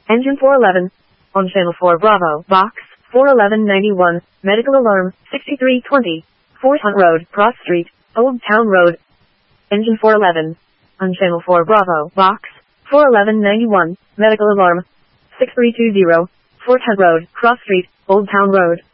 Engine 411. On channel 4 Bravo, box 41191, medical alarm 6320, Fort Hunt Road, Cross Street, Old Town Road. Engine 411. On channel 4 Bravo, box 41191, medical alarm 6320, Fort Hunt Road, Cross Street, Old Town Road.